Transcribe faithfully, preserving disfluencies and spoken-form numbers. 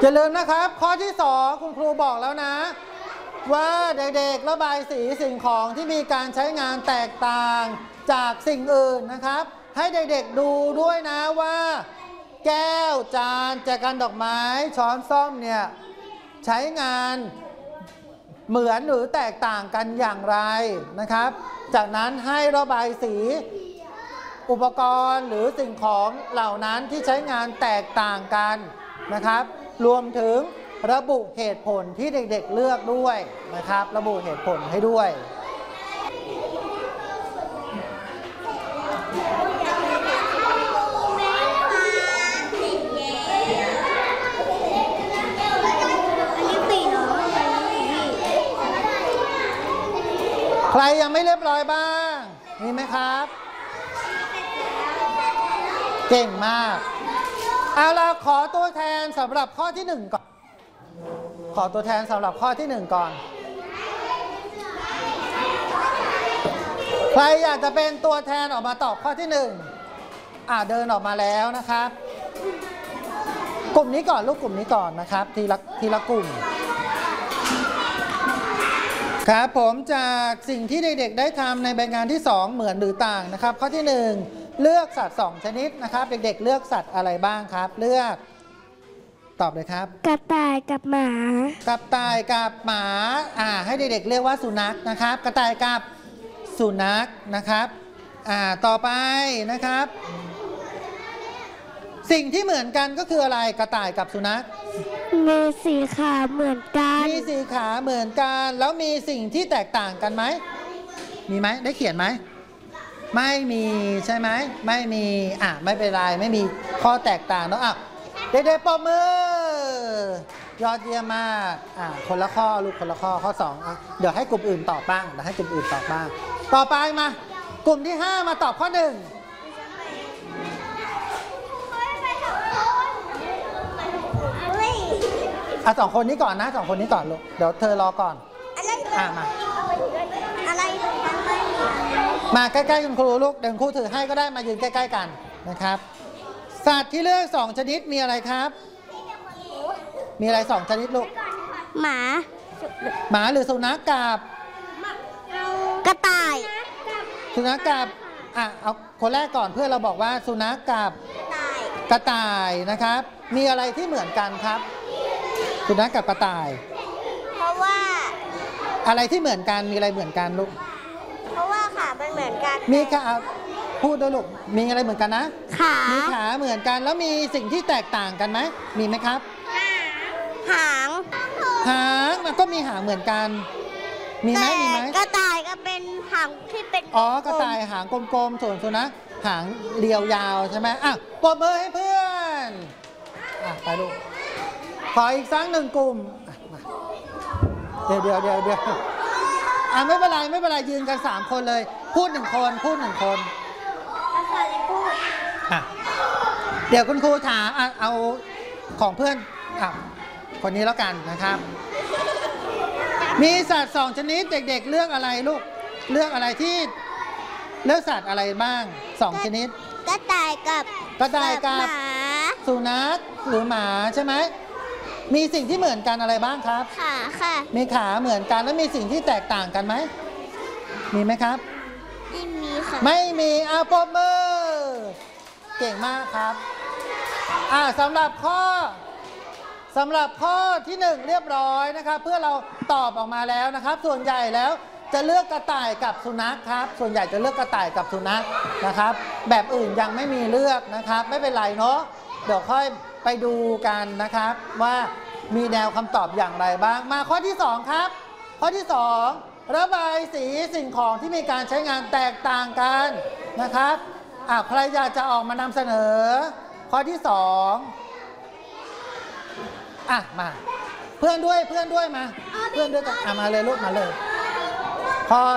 อย่าลืมนะครับข้อที่สองคุณครูบอกแล้วนะว่าเด็กๆระบายสีสิ่งของที่มีการใช้งานแตกต่างจากสิ่งอื่นนะครับให้เด็กๆดูด้วยนะว่าแก้วจานแจกันดอกไม้ช้อนส้อมเนี่ยใช้งานเหมือนหรือแตกต่างกันอย่างไรนะครับจากนั้นให้ระบายสีอุปกรณ์หรือสิ่งของเหล่านั้นที่ใช้งานแตกต่างกันนะครับรวมถึงระบุเหตุผลที่เด็กๆเลือกด้วยนะครับระบุเหตุผลให้ด้วยใครยังไม่เรียบร้อยบ้างมีไหมครับเก่งมากเอาล่ะขอตัวแทนสำหรับข้อที่หนึ่งก่อนขอตัวแทนสำหรับข้อที่หนึ่งก่อนใครอยากจะเป็นตัวแทนออกมาตอบข้อที่หนึ่งอ่าเดินออกมาแล้วนะครับกลุ่มนี้ก่อนลูกกลุ่มนี้ก่อนนะครับทีละทีละกลุ่มครับผมจากสิ่งที่เด็กๆได้ทำในใบงานที่สองเหมือนหรือต่างนะครับข้อที่หนึ่งเลือกสัตว์สองชนิดนะครับเด็กๆเลือกสัตว์อะไรบ้างครับเลือกตอบเลยครับกระต่ายกับหมากระต่ายกับหมาอ่าให้เด็กๆเรียกว่าสุนัขนะครับกระต่ายกับสุนัขนะครับอ่าต่อไปนะครับสิ่งที่เหมือนกันก็คืออะไรกระต่ายกับสุนัขมีสีขาเหมือนกันมีสีขาเหมือนกันแล้วมีสิ่งที่แตกต่างกันไหมมีไหมได้เขียนไหมไม่มีใช่ไหมไม่มีอ่ะไม่เป็นไรไม่มีข้อแตกต่างเนาะอ่ะเด็กๆปรบมือยอดเยี่ยมมากอ่ะคนละข้อลูกคนละข้อข้อสองอ่ะเดี๋ยวให้กลุ่มอื่นตอบบ้างเดี๋ยวให้กลุ่มอื่นตอบบ้างต่อไปมากลุ่มที่ห้ามาตอบข้อหนึ่งอ่ะสองคนนี้ก่อนนะสองคนนี้ก่อนลูกเดี๋ยวเธอรอก่อนอ่ะมามาใกล้ๆคุณครูลูกเดี๋ยวครูถือให้ก็ได้มายืนใกล้ๆกันนะครับสัตว์ที่เลือกสองชนิดมีอะไรครับมีอะไรสองชนิดลูกหมาหมาหรือสุนัขกับกระต่ายสุนัขกับอ่ะเอาคนแรกก่อนเพื่อเราบอกว่าสุนัขกับกระต่ายนะครับมีอะไรที่เหมือนกันครับสุนัขกับกระต่ายเพราะว่าอะไรที่เหมือนกันมีอะไรเหมือนกันลูกเพราะว่าขามันเหมือนกันมีขาพูดด้วยลูกมีอะไรเหมือนกันนะขามีขาเหมือนกันแล้วมีสิ่งที่แตกต่างกันไหมมีไหมครับหางหางมันก็มีหางเหมือนกันมีไหมมีไหมกระต่ายก็เป็นหางที่เป็นอ๋อกระต่ายหางกลมๆส่วนสุนัขหางเรียวยาวใช่ไหมอ่ะปรบมือให้เพื่อนอ่ะไปลูกขออีกสักหนึ่งกลุ่มเดี๋ยวเดี๋ยวเดี๋ยวเดี๋ยวอ่ะไม่เป็นไรไม่เป็นไรยืนกันสามคนเลยพูดหนึ่งคนพูดหนึ่งคนอ่ะเดี๋ยวคุณครูถามอ่ะเอาของเพื่อนอ่ะคนนี้แล้วกันนะครับมีสัตว์สองชนิดเด็กๆเลือกอะไรลูกเลือกอะไรที่เลือกสัตว์อะไรบ้างสองชนิดกระต่ายกับกระต่ายกับสุนัขหรือหมาใช่ไหมมีสิ่งที่เหมือนกันอะไรบ้างครับขาค่ะมีขาเหมือนกันแล้วมีสิ่งที่แตกต่างกันไหมมีไหมครับไม่มีค่ะไม่มีอ่ะปรบมือเก่งมากครับอ่ะสำหรับข้อสำหรับข้อที่หนึ่งเรียบร้อยนะครับเพื่อเราตอบออกมาแล้วนะครับส่วนใหญ่แล้วจะเลือกกระต่ายกับสุนัขครับส่วนใหญ่จะเลือกกระต่ายกับสุนัขนะครับแบบอื่นยังไม่มีเลือกนะครับไม่เป็นไรเนาะเดี๋ยวค่อยไปดูกันนะครับว่ามีแนวคำตอบอย่างไรบ้างมาข้อที่สองครับข้อที่สองระบายสีสิ่งของที่มีการใช้งานแตกต่างกันนะครับอ่ะใครอยากจะออกมานำเสนอข้อที่สองอ่ะมาเพื่อนด้วยเพื่อนด้วยมาเพื่อนด้วยกันอ่ะมาเลยลูกมาเลยพอ